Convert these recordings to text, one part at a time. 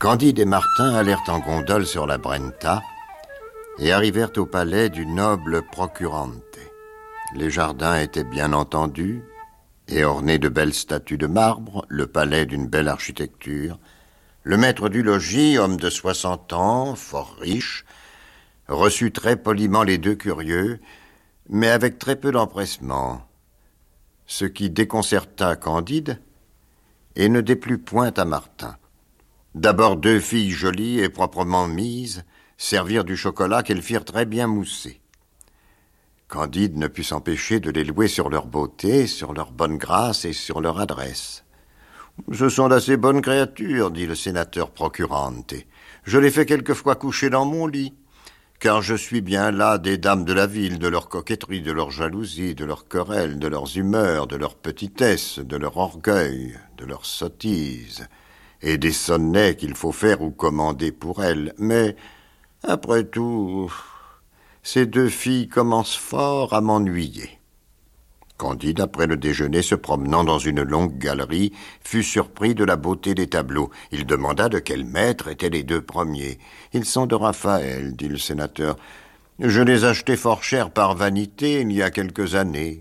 Candide et Martin allèrent en gondole sur la Brenta et arrivèrent au palais du noble Procurante. Les jardins étaient bien entendus et ornés de belles statues de marbre, le palais d'une belle architecture. Le maître du logis, homme de 60 ans, fort riche, reçut très poliment les deux curieux, mais avec très peu d'empressement, ce qui déconcerta Candide et ne déplut point à Martin. D'abord 2 filles jolies et proprement mises servirent du chocolat qu'elles firent très bien mousser. Candide ne put s'empêcher de les louer sur leur beauté, sur leur bonne grâce et sur leur adresse. « Ce sont d'assez bonnes créatures, dit le sénateur Procurante. Je les fais quelquefois coucher dans mon lit, car je suis bien là des dames de la ville, de leur coquetterie, de leur jalousie, de leurs querelles, de leurs humeurs, de leur petitesse, de leur orgueil, de leur sottise, et des sonnets qu'il faut faire ou commander pour elles. Mais, après tout, ces 2 filles commencent fort à m'ennuyer. » Candide, après le déjeuner, se promenant dans une longue galerie, fut surpris de la beauté des tableaux. Il demanda de quel maître étaient les 2 premiers. « Ils sont de Raphaël, dit le sénateur. Je les achetai fort cher par vanité il y a quelques années.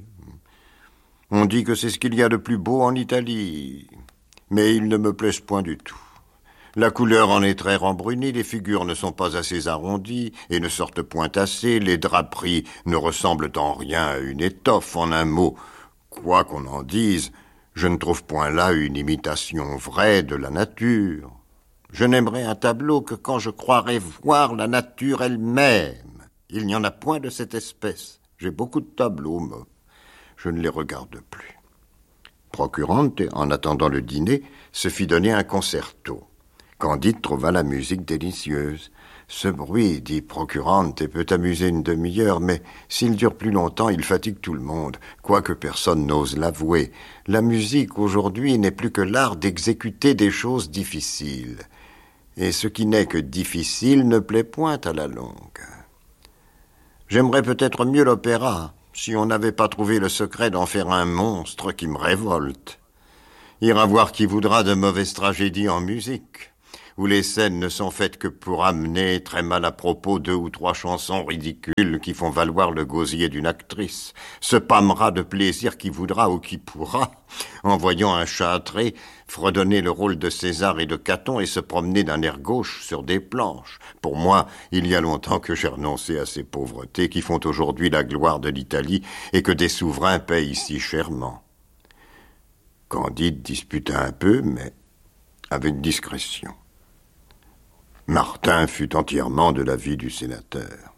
On dit que c'est ce qu'il y a de plus beau en Italie, mais ils ne me plaisent point du tout. La couleur en est très rembrunie, les figures ne sont pas assez arrondies et ne sortent point assez, les draperies ne ressemblent en rien à une étoffe. En un mot, quoi qu'on en dise, je ne trouve point là une imitation vraie de la nature. Je n'aimerais un tableau que quand je croirais voir la nature elle-même. Il n'y en a point de cette espèce. J'ai beaucoup de tableaux, mais je ne les regarde plus. » Procurante, en attendant le dîner, se fit donner un concerto. Candide trouva la musique délicieuse. « Ce bruit, dit Procurante, peut amuser une demi-heure, mais s'il dure plus longtemps, il fatigue tout le monde, quoique personne n'ose l'avouer. La musique, aujourd'hui, n'est plus que l'art d'exécuter des choses difficiles. Et ce qui n'est que difficile ne plaît point à la longue. J'aimerais peut-être mieux l'opéra, si on n'avait pas trouvé le secret d'en faire un monstre qui me révolte. Ira voir qui voudra de mauvaises tragédies en musique, où les scènes ne sont faites que pour amener très mal à propos 2 ou 3 chansons ridicules qui font valoir le gosier d'une actrice, se pâmera de plaisir qui voudra ou qui pourra, en voyant un châtré fredonner le rôle de César et de Caton et se promener d'un air gauche sur des planches. Pour moi, il y a longtemps que j'ai renoncé à ces pauvretés qui font aujourd'hui la gloire de l'Italie et que des souverains payent si chèrement. » Candide disputa un peu, mais avec discrétion. Martin fut entièrement de l'avis du sénateur.